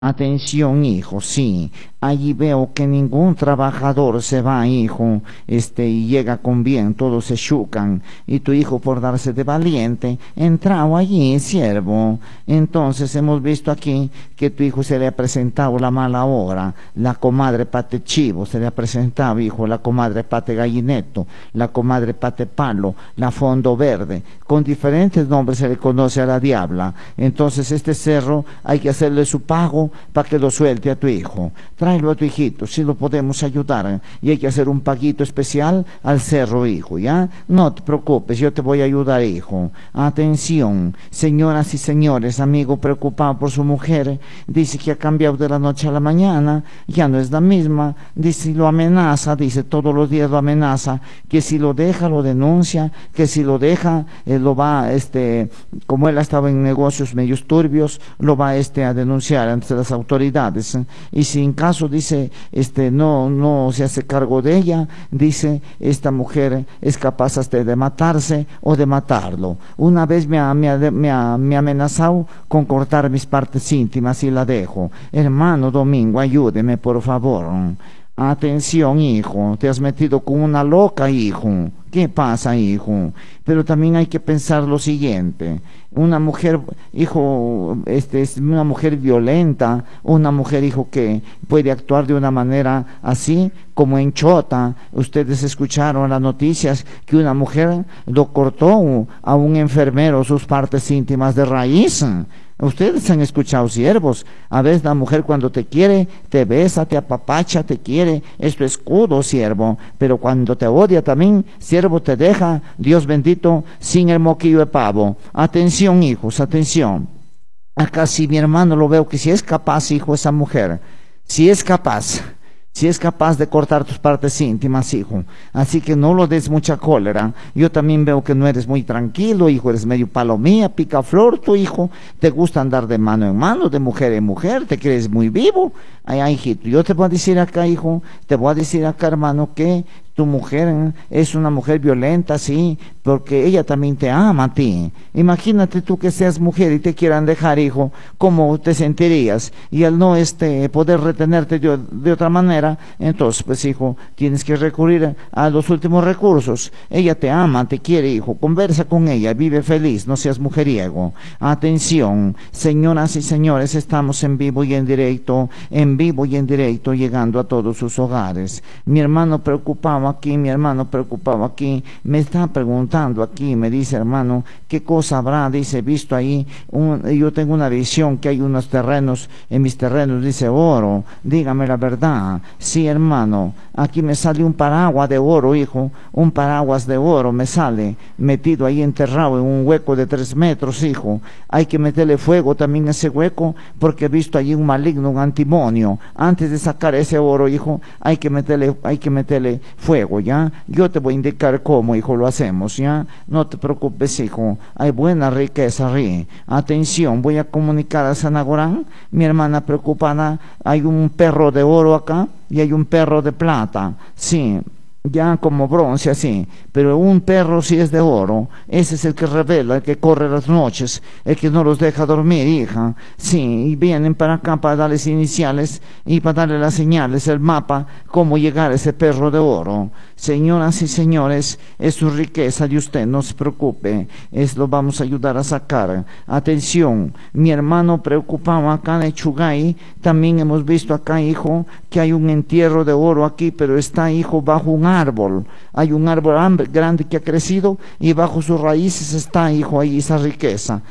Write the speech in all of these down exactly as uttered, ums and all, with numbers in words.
Atención, hijo, sí. Allí veo que ningún trabajador se va, hijo, este, y llega con bien, todos se chucan, y tu hijo por darse de valiente, entrado allí, siervo. Entonces hemos visto aquí que tu hijo se le ha presentado la mala hora, la comadre Pate Chivo, se le ha presentado, hijo, la comadre Pate Gallineto, la comadre Pate Palo, la Fondo Verde, con diferentes nombres se le conoce a la diabla. Entonces este cerro hay que hacerle su pago para que lo suelte a tu hijo. Tráelo a tu hijito, si lo podemos ayudar, y hay que hacer un paguito especial al cerro, hijo, ¿ya? No te preocupes, yo te voy a ayudar, hijo. Atención, señoras y señores, amigo preocupado por su mujer, dice que ha cambiado de la noche a la mañana, ya no es la misma, dice, lo amenaza, dice, todos los días lo amenaza, que si lo deja lo denuncia, que si lo deja eh, lo va, este, como él ha estado en negocios medios turbios, lo va este a denunciar ante las autoridades, ¿eh? Y si en caso dice este no no se hace cargo de ella, dice, esta mujer es capaz hasta de matarse o de matarlo. Una vez me ha, me ha, me ha, me ha amenazado con cortar mis partes íntimas y la dejo. Hermano Domingo, ayúdeme por favor. Atención, hijo, te has metido con una loca, hijo. ¿Qué pasa, hijo? Pero también hay que pensar lo siguiente. Una mujer, hijo, este, es una mujer violenta, una mujer, hijo, que puede actuar de una manera así, como en Chota. Ustedes escucharon las noticias que una mujer lo cortó a un enfermero sus partes íntimas de raíz. Ustedes han escuchado, siervos, a veces la mujer cuando te quiere, te besa, te apapacha, te quiere, es tu escudo, siervo, pero cuando te odia también, siervo, te deja, Dios bendito, sin el moquillo de pavo. Atención, hijos, atención. Acá si mi hermano lo veo que si es capaz, hijo, esa mujer, si es capaz, si es capaz de cortar tus partes íntimas, hijo. Así que no lo des mucha cólera. Yo también veo que no eres muy tranquilo, hijo, eres medio palomía, picaflor, tu hijo. Te gusta andar de mano en mano, de mujer en mujer, te crees muy vivo. Ay, ay, hijito, yo te voy a decir acá, hijo, te voy a decir acá, hermano, que tu mujer ¿eh? es una mujer violenta, sí, porque ella también te ama a ti. Imagínate tú que seas mujer y te quieran dejar, hijo, ¿cómo te sentirías? Y al no este poder retenerte de, de otra manera, entonces, pues, hijo, tienes que recurrir a los últimos recursos. Ella te ama, te quiere, hijo, conversa con ella, vive feliz, no seas mujeriego. Atención, señoras y señores, estamos en vivo y en directo, en vivo y en directo, llegando a todos sus hogares. Mi hermano preocupado aquí, mi hermano preocupado aquí, me está preguntando aquí, me dice, hermano, ¿qué cosa habrá? Dice, visto ahí, un, yo tengo una visión que hay unos terrenos, en mis terrenos dice oro, dígame la verdad. Sí, hermano, aquí me sale un paraguas de oro, hijo, un paraguas de oro me sale, metido ahí enterrado en un hueco de tres metros, hijo. Hay que meterle fuego también a ese hueco, porque he visto allí un maligno, un antimonio. Antes de sacar ese oro, hijo, hay que meterle, hay que meterle fuego, ¿ya? Yo te voy a indicar cómo, hijo, lo hacemos, ¿ya? No te preocupes, hijo, hay buena riqueza, rí. Atención, voy a comunicar a Sanagorán, mi hermana preocupada, hay un perro de oro acá y hay un perro de plata, sí, ya como bronce así, pero un perro si es de oro, ese es el que revela, el que corre las noches, el que no los deja dormir, hija, sí, y vienen para acá para darles iniciales y para darle las señales, el mapa, cómo llegar a ese perro de oro. Señoras y señores, es su riqueza de usted, no se preocupe, es lo vamos a ayudar a sacar. Atención, mi hermano preocupado acá de Chugay, también hemos visto acá, hijo, que hay un entierro de oro aquí, pero está, hijo, bajo un árbol, hay un árbol grande que ha crecido y bajo sus raíces está, hijo, ahí esa riqueza.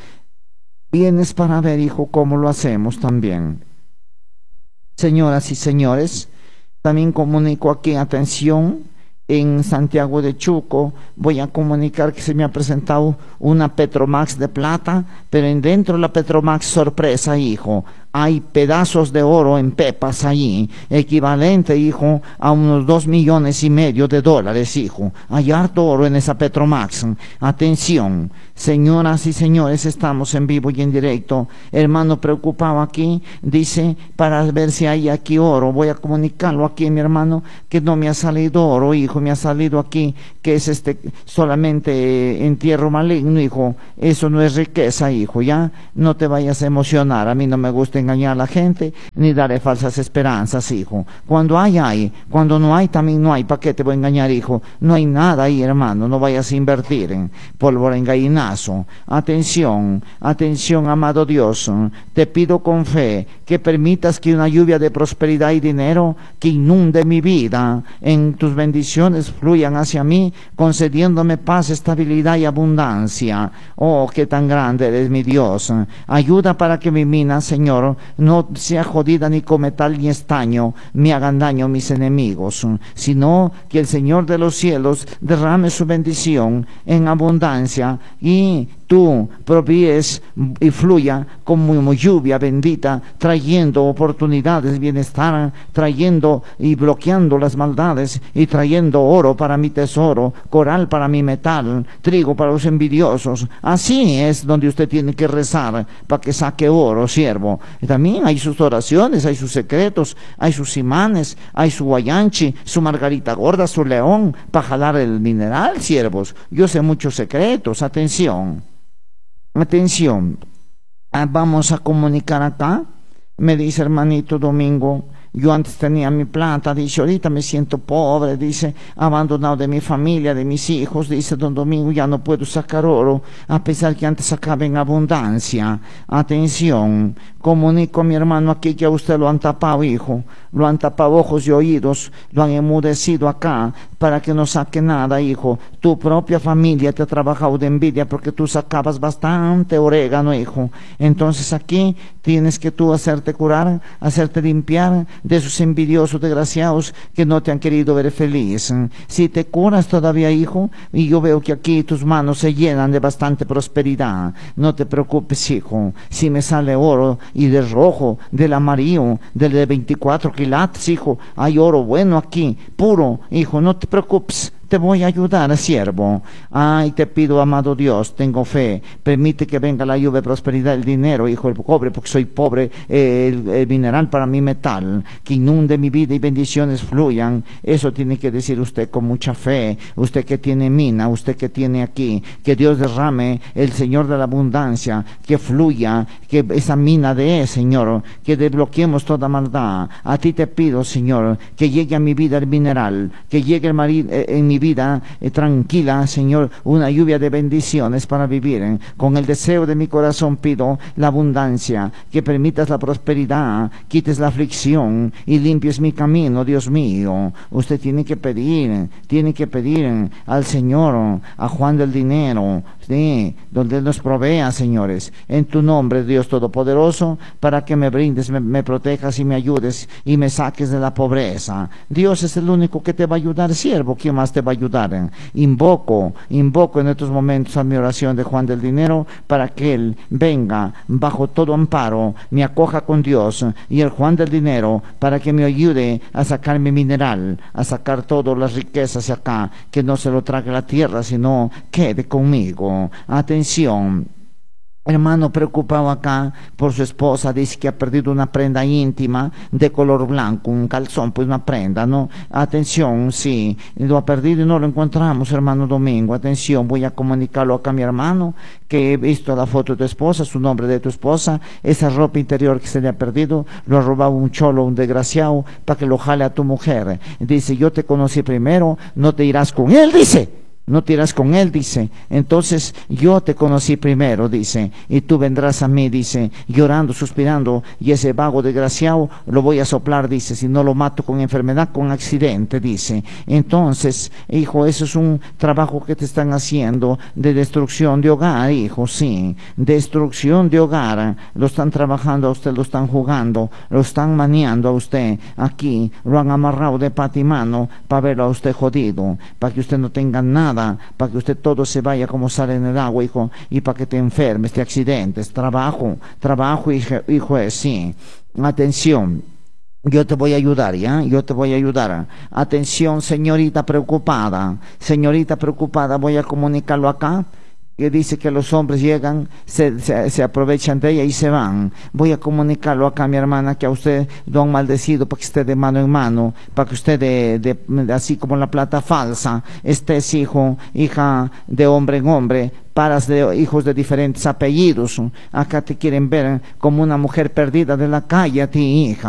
Vienes para ver, hijo, cómo lo hacemos también. Señoras y señores, también comunico aquí, atención, en Santiago de Chuco, voy a comunicar que se me ha presentado una Petromax de plata, pero en dentro de la Petromax, sorpresa, hijo, hay pedazos de oro en pepas allí, equivalente, hijo, a unos dos millones y medio de dólares, hijo. Hay harto oro en esa Petromax. Atención, señoras y señores, estamos en vivo y en directo. Hermano preocupado aquí, dice, para ver si hay aquí oro, voy a comunicarlo aquí, mi hermano, que no me ha salido oro, hijo, me ha salido aquí, que es este solamente entierro maligno, hijo. Eso no es riqueza, hijo, ya, no te vayas a emocionar, a mí no me gusta engañar a la gente, ni darle falsas esperanzas, hijo. Cuando hay, hay. Cuando no hay, también no hay. ¿Para qué te voy a engañar, hijo? No hay nada ahí, hermano. No vayas a invertir en pólvora en gallinazo. Atención, atención, amado Dios. Te pido con fe que permitas que una lluvia de prosperidad y dinero que inunde mi vida, en tus bendiciones fluyan hacia mí, concediéndome paz, estabilidad y abundancia. Oh, qué tan grande eres, mi Dios. Ayuda para que mi mina, Señor, no sea jodida ni con metal ni estaño, me hagan daño mis enemigos, sino que el Señor de los cielos derrame su bendición en abundancia y tú províes y fluya como lluvia bendita, trayendo oportunidades, bienestar, trayendo y bloqueando las maldades, y trayendo oro para mi tesoro, coral para mi metal, trigo para los envidiosos. Así es donde usted tiene que rezar para que saque oro, siervo. Y también hay sus oraciones, hay sus secretos, hay sus imanes, hay su guayanchi, su margarita gorda, su león, para jalar el mineral, siervos. Yo sé muchos secretos, atención. Atención, ah, vamos a comunicar acá. Me dice hermanito Domingo, yo antes tenía mi plata, dice, ahorita me siento pobre, dice, abandonado de mi familia, de mis hijos, dice don Domingo, ya no puedo sacar oro, a pesar que antes sacaba en abundancia. Atención, comunico a mi hermano aquí que a usted lo han tapado, hijo, lo han tapado ojos y oídos, lo han enmudecido acá, para que no saque nada, hijo. Tu propia familia te ha trabajado de envidia porque tú sacabas bastante orégano, hijo. Entonces aquí tienes que tú hacerte curar, hacerte limpiar de esos envidiosos desgraciados que no te han querido ver feliz. Si te curas todavía, hijo, y yo veo que aquí tus manos se llenan de bastante prosperidad, no te preocupes, hijo. Si me sale oro y de rojo, del amarillo, del de veinticuatro quilates, hijo, hay oro bueno aquí, puro, hijo, no te preocupes. Te voy a ayudar, siervo. Ay, te pido, amado Dios, tengo fe. Permite que venga la lluvia de prosperidad, el dinero, hijo, el cobre, porque soy pobre, eh, el, el mineral para mi metal, que inunde mi vida y bendiciones fluyan. Eso tiene que decir usted con mucha fe. Usted que tiene mina, usted que tiene aquí, que Dios derrame, el Señor de la abundancia, que fluya, que esa mina de, Señor, que desbloqueemos toda maldad. A ti te pido, Señor, que llegue a mi vida el mineral, que llegue el marido eh, en mi vida eh, tranquila, Señor, una lluvia de bendiciones para vivir. Eh. Con el deseo de mi corazón pido la abundancia, que permitas la prosperidad, quites la aflicción y limpies mi camino, Dios mío. Usted tiene que pedir, tiene que pedir al Señor, a Juan del Dinero, sí, donde Él nos provea, señores, en tu nombre, Dios Todopoderoso, para que me brindes, me, me protejas y me ayudes y me saques de la pobreza. Dios es el único que te va a ayudar, siervo. ¿Quién más te va a ayudar? Invoco, invoco en estos momentos a mi oración de Juan del Dinero para que Él venga bajo todo amparo, me acoja con Dios, y el Juan del Dinero para que me ayude a sacar mi mineral, a sacar todas las riquezas de acá, que no se lo trague la tierra, sino quede conmigo. Atención. Hermano preocupado acá por su esposa, dice que ha perdido una prenda íntima de color blanco, un calzón, pues una prenda, ¿no? Atención, sí, lo ha perdido y no lo encontramos, hermano Domingo. Atención, voy a comunicarlo acá a mi hermano, que he visto la foto de tu esposa, su nombre de tu esposa, esa ropa interior que se le ha perdido, lo ha robado un cholo, un desgraciado, para que lo jale a tu mujer. Dice, yo te conocí primero, no te irás con él, dice. No te irás con él, dice. Entonces yo te conocí primero, dice, y tú vendrás a mí, dice, llorando, suspirando, y ese vago desgraciado lo voy a soplar, dice, si no lo mato con enfermedad, con accidente, dice. Entonces, hijo, eso es un trabajo que te están haciendo de destrucción de hogar, hijo, sí, destrucción de hogar. Lo están trabajando a usted, lo están jugando, lo están maniando a usted. Aquí lo han amarrado de pata y mano para verlo a usted jodido, para que usted no tenga nada, para que usted todo se vaya como sale en el agua, hijo, y para que te enfermes, te accidentes. Trabajo, trabajo, hijo, hijo es, sí. Atención, yo te voy a ayudar, ¿ya? Yo te voy a ayudar. Atención, señorita preocupada, señorita preocupada, voy a comunicarlo acá. que dice que los hombres llegan, se, se, se aprovechan de ella y se van. Voy a comunicarlo acá a mi hermana, que a usted lo han maldecido para que esté de mano en mano, para que usted de, de, de así como la plata falsa, esté hijo, hija de hombre en hombre, paras de hijos de diferentes apellidos. Acá te quieren ver como una mujer perdida de la calle a ti, hija.